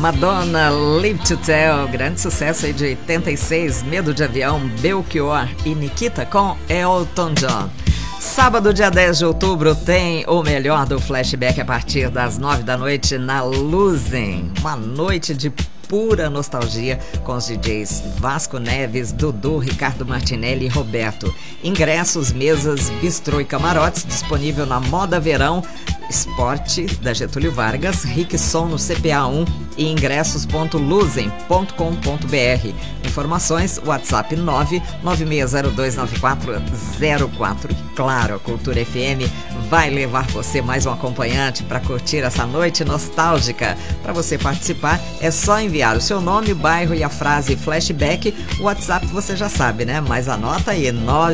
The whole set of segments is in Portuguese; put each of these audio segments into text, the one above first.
Madonna, Live to Tell, grande sucesso aí de 86, Medo de Avião, Belchior e Nikita com Elton John. Sábado, dia 10 de outubro, tem o melhor do Flashback a partir das 9 da noite na Luzen. Uma noite de pura nostalgia com os DJs Vasco Neves, Dudu, Ricardo Martinelli e Roberto. Ingressos, mesas, bistrô e camarotes disponível na Moda Verão Esporte da Getúlio Vargas, Rickson no CPA 1 e ingressos.luzen.com.br. Informações, WhatsApp 996029404. E claro, a Cultura FM vai levar você mais um acompanhante para curtir essa noite nostálgica. Para você participar, é só enviar o seu nome, o bairro e a frase flashback. O WhatsApp você já sabe, né? Mas anota aí,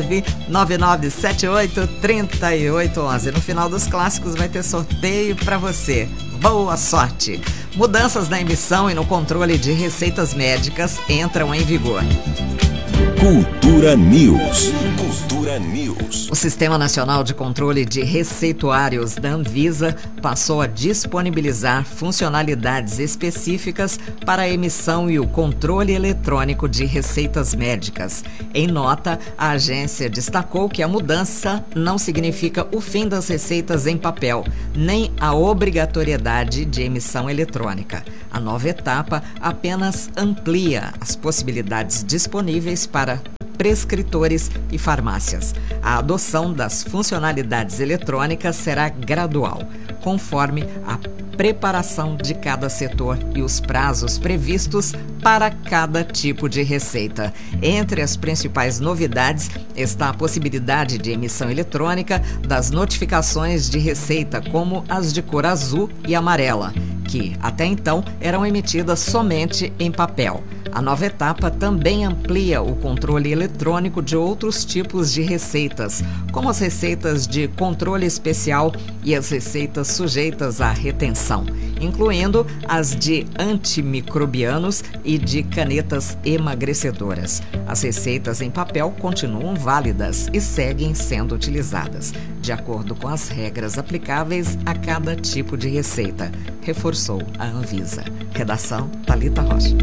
999783811. No final dos clássicos vai ter sorteio para você. Boa sorte! Mudanças na emissão e no controle de receitas médicas entram em vigor. Cultura News. Cultura News. O Sistema Nacional de Controle de Receituários da Anvisa passou a disponibilizar funcionalidades específicas para a emissão e o controle eletrônico de receitas médicas. Em nota, a agência destacou que a mudança não significa o fim das receitas em papel, nem a obrigatoriedade de emissão eletrônica. A nova etapa apenas amplia as possibilidades disponíveis para prescritores e farmácias. A adoção das funcionalidades eletrônicas será gradual, conforme a preparação de cada setor e os prazos previstos para cada tipo de receita. Entre as principais novidades está a possibilidade de emissão eletrônica das notificações de receita, como as de cor azul e amarela, que até então eram emitidas somente em papel. A nova etapa também amplia o controle eletrônico de outros tipos de receitas, como as receitas de controle especial e as receitas sujeitas à retenção, incluindo as de antimicrobianos e de canetas emagrecedoras. As receitas em papel continuam válidas e seguem sendo utilizadas, de acordo com as regras aplicáveis a cada tipo de receita, reforçou a Anvisa. Redação, Thalita Rocha.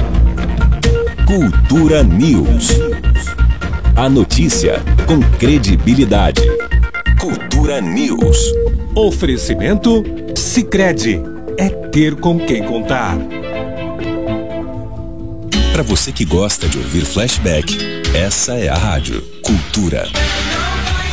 Cultura News. A notícia com credibilidade. Cultura News. Oferecimento Sicredi. É ter com quem contar. Para você que gosta de ouvir flashback, essa é a rádio Cultura.